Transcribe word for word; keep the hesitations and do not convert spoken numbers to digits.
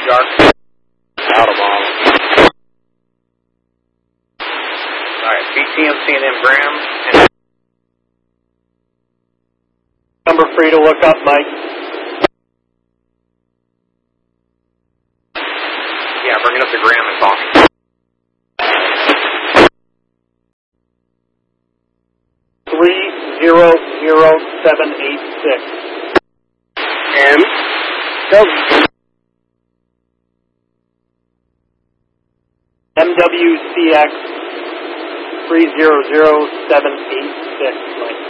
Dark. Out of all. Alright, B T M C and M Graham. And number free to look up, Mike. Yeah, bring it up to Graham and call me. Three zero zero seven eight six. M W. M W C X three zero zero seven eight six, Mike.